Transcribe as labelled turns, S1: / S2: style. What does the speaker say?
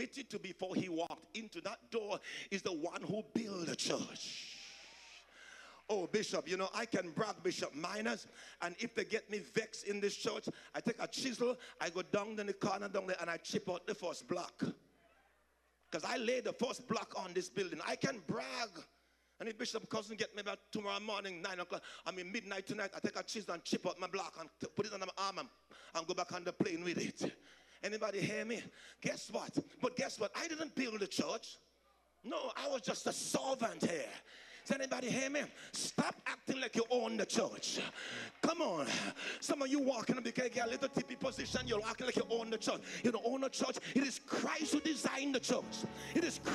S1: admitted to before he walked into that door is the one who built the church. Oh, Bishop, you know, I can brag, Bishop Miners, and if they get me vexed in this church, I take a chisel, I go down in the corner down there, and I chip out the first block. Because I laid the first block on this building. I can brag. And if Bishop Cousin get me about tomorrow morning, 9 o'clock, midnight tonight, I take a chisel and chip out my block and put it on my arm and go back on the plane with it. Anybody hear me? Guess what? But guess what? I didn't build the church. No, I was just a servant here. Does anybody hear me? Stop acting like you own the church. Come on. Some of you walking up because you get a little tippy position. You're acting like you own the church. You don't own the church. It is Christ who designed the church. It is Christ